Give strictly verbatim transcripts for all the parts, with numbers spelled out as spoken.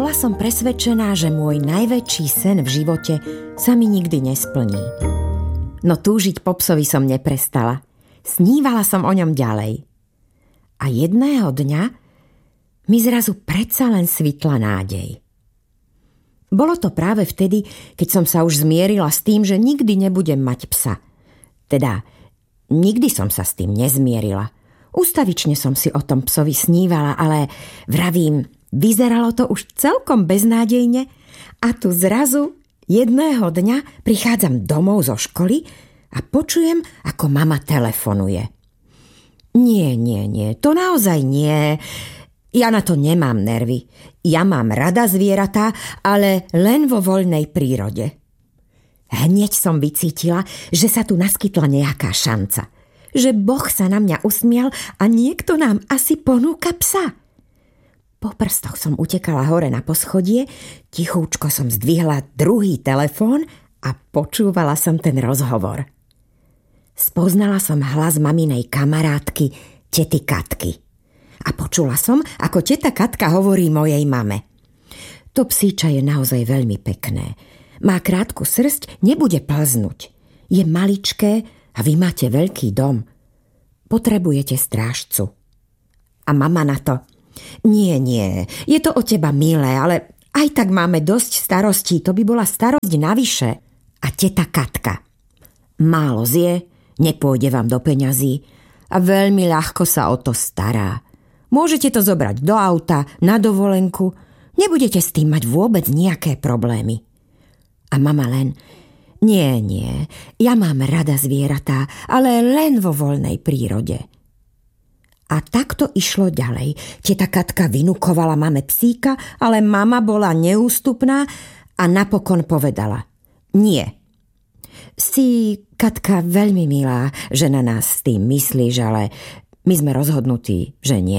bola som presvedčená, že môj najväčší sen v živote sa mi nikdy nesplní. No túžiť po psovi som neprestala. Snívala som o ňom ďalej. A jedného dňa mi zrazu predsa len svitla nádej. Bolo to práve vtedy, keď som sa už zmierila s tým, že nikdy nebudem mať psa. Teda, nikdy som sa s tým nezmierila. Ustavične som si o tom psovi snívala, ale vravím, vyzeralo to už celkom beznádejne a tu zrazu jedného dňa prichádzam domov zo školy a počujem, ako mama telefonuje. Nie, nie, nie, to naozaj nie. Ja na to nemám nervy. Ja mám rada zvieratá, ale len vo voľnej prírode. Hneď som vycítila, že sa tu naskytla nejaká šanca. Že Boh sa na mňa usmial a niekto nám asi ponúka psa. Po prstoch som utekala hore na poschodie, tichúčko som zdvihla druhý telefón a počúvala som ten rozhovor. Spoznala som hlas maminej kamarátky, tety Katky. A počula som, ako teta Katka hovorí mojej mame. To psíča je naozaj veľmi pekné. Má krátku srsť, nebude plznúť. Je maličké a vy máte veľký dom. Potrebujete strážcu. A mama na to. Nie, nie, je to od teba milé, ale aj tak máme dosť starostí, to by bola starosť navyše. A teta Katka. Málo zje, nepôjde vám do peňazí a veľmi ľahko sa o to stará. Môžete to zobrať do auta, na dovolenku, nebudete s tým mať vôbec nejaké problémy. A mama len, nie, nie, ja mám rada zvieratá, ale len vo voľnej prírode. A takto išlo ďalej. Teta Katka vynukovala mame psíka, ale mama bola neústupná a napokon povedala, nie. Si, Katka, veľmi milá, že na nás s tým myslíš, ale my sme rozhodnutí, že nie.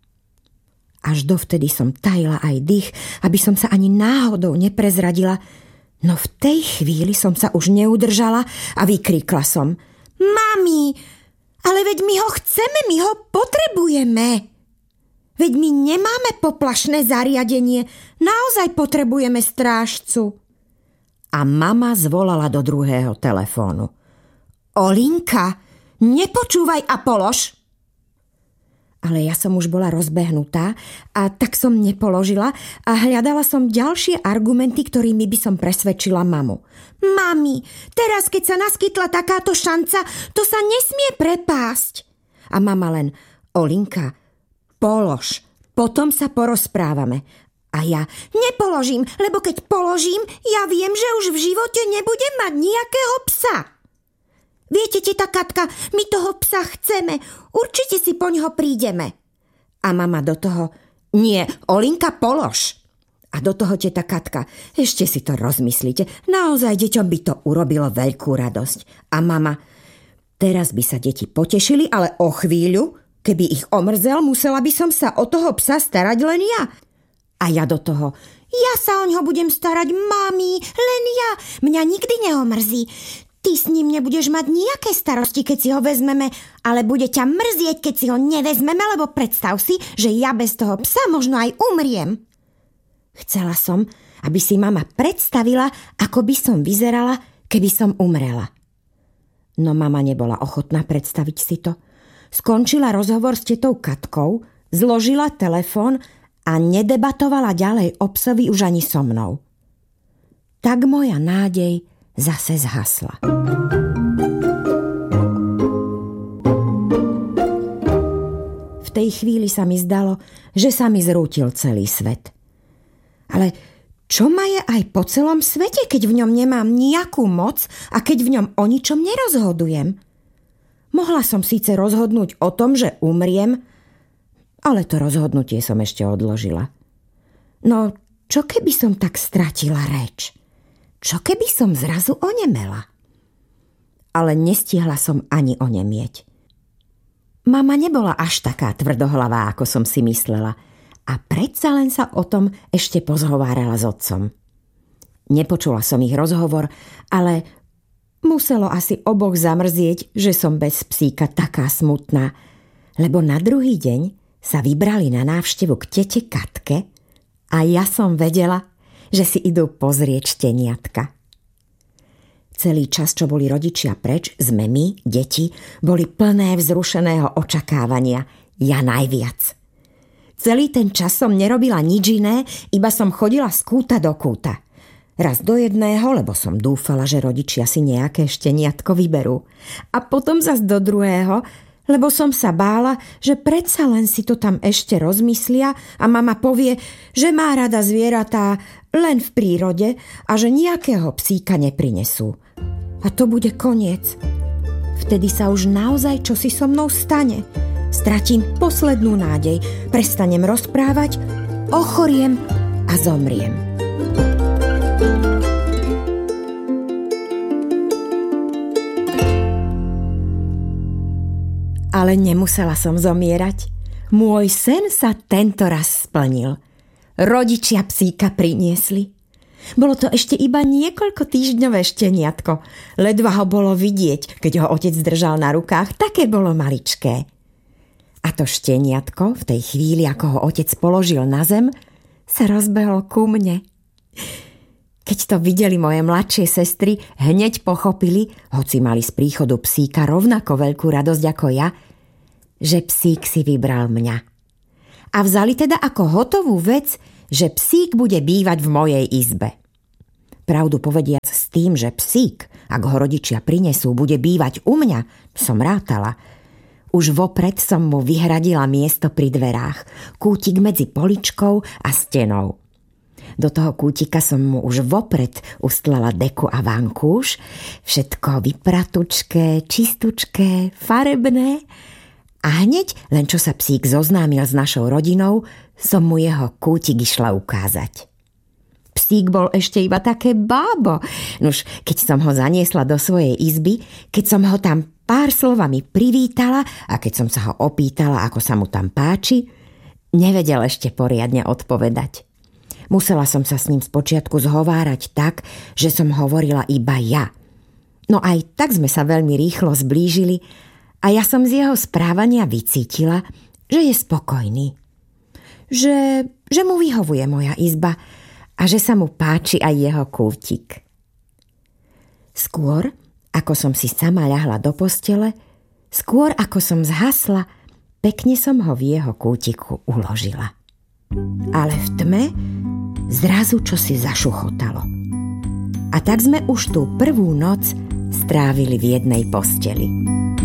Až dovtedy som tajila aj dých, aby som sa ani náhodou neprezradila, no v tej chvíli som sa už neudržala a vykríkla som, Mami, ale veď my ho chceme, my ho potrebujeme. Veď my nemáme poplašné zariadenie, naozaj potrebujeme strážcu. A mama zvolala do druhého telefónu. Olinka, nepočúvaj a polož. Ale ja som už bola rozbehnutá a tak som nepoložila a hľadala som ďalšie argumenty, ktorými by som presvedčila mamu. Mami, teraz keď sa naskytla takáto šanca, to sa nesmie prepásť. A mama len, Olinka, polož, potom sa porozprávame. A ja, nepoložím, lebo keď položím, ja viem, že už v živote nebudem mať nejakého psa. Viete, teta Katka, my toho psa chceme, určite si poňho prídeme. A mama do toho, nie, Olinka, polož. A do toho teta Katka, ešte si to rozmyslíte, naozaj deťom by to urobilo veľkú radosť. A mama, teraz by sa deti potešili, ale o chvíľu, keby ich omrzel, musela by som sa o toho psa starať len ja. A ja do toho, ja sa o ňoho budem starať, mami, len ja, mňa nikdy neomrzí. Ty s ním nebudeš mať nejaké starosti, keď si ho vezmeme, ale bude ťa mrzieť, keď si ho nevezmeme, lebo predstav si, že ja bez toho psa možno aj umriem. Chcela som, aby si mama predstavila, ako by som vyzerala, keby som umrela. No mama nebola ochotná predstaviť si to. Skončila rozhovor s tetou Katkou, zložila telefón a nedebatovala ďalej o psovi už ani so mnou. Tak moja nádej zase zhasla. V tej chvíli sa mi zdalo, že sa mi zrútil celý svet. Ale čo ma je aj po celom svete, keď v ňom nemám nejakú moc a keď v ňom o ničom nerozhodujem? Mohla som síce rozhodnúť o tom, že umriem, ale to rozhodnutie som ešte odložila. No, čo keby som tak stratila reč? Čo keby som zrazu onemela? Ale nestihla som ani onemieť. Mama nebola až taká tvrdohlavá, ako som si myslela, a predsa len sa o tom ešte pozhovárala s otcom. Nepočula som ich rozhovor, ale muselo asi oboch zamrzieť, že som bez psíka taká smutná, lebo na druhý deň sa vybrali na návštevu k tete Katke A ja som vedela, že si idú pozrieť šteniatka. Celý čas, čo boli rodičia preč, sme my, deti, boli plné vzrušeného očakávania. Ja najviac. Celý ten čas som nerobila nič iné, iba som chodila z kúta do kúta. Raz do jedného, lebo som dúfala, že rodičia si nejaké šteniatko vyberú. A potom zas do druhého, lebo som sa bála, že predsa len si to tam ešte rozmyslia a mama povie, že má rada zvieratá len v prírode a že nejakého psíka neprinesú. A to bude koniec. Vtedy sa už naozaj čosi so mnou stane. Stratím poslednú nádej, prestanem rozprávať, ochoriem a zomriem. Ale nemusela som zomierať. Môj sen sa tento raz splnil. Rodičia psíka priniesli. Bolo to ešte iba niekoľko týždňové šteniatko. Ledva ho bolo vidieť, keď ho otec držal na rukách, také bolo maličké. A to šteniatko v tej chvíli, ako ho otec položil na zem, sa rozbehol ku mne. Keď to videli moje mladšie sestry, hneď pochopili, hoci mali z príchodu psíka rovnako veľkú radosť ako ja, že psík si vybral mňa. A vzali teda ako hotovú vec, že psík bude bývať v mojej izbe. Pravdu povediac s tým, že psík, ak ho rodičia prinesú, bude bývať u mňa, som rátala. Už vopred som mu vyhradila miesto pri dverách, kútik medzi poličkou a stenou. Do toho kútika som mu už vopred ustlala deku a vankúš, všetko vypratučké, čistučké, farebné. A hneď, len čo sa psík zoznámil s našou rodinou, som mu jeho kútik išla ukázať. Psík bol ešte iba také bábo. Nuž, keď som ho zaniesla do svojej izby, keď som ho tam pár slovami privítala a keď som sa ho opýtala, ako sa mu tam páči, nevedel ešte poriadne odpovedať. Musela som sa s ním spočiatku zhovárať tak, že som hovorila iba ja. No aj tak sme sa veľmi rýchlo zblížili a ja som z jeho správania vycítila, že je spokojný. Že, že mu vyhovuje moja izba a že sa mu páči aj jeho kútik. Skôr, ako som si sama ľahla do postele, skôr ako som zhasla, pekne som ho v jeho kútiku uložila. Ale v tme zrazu čosi zašuchotalo. A tak sme už tú prvú noc strávili v jednej posteli.